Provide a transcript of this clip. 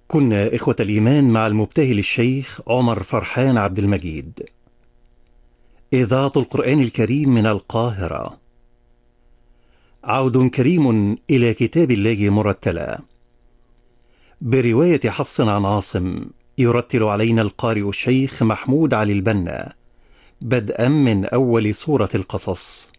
كنا إخوة الإيمان مع المبتهل الشيخ عمر فرحان عبد المجيد. إذاعة القرآن الكريم من القاهرة. عود كريم إلى كتاب الله مرتلا برواية حفص عن عاصم، يرتل علينا القارئ الشيخ محمود علي البنا، بدءا من أول سورة القصص.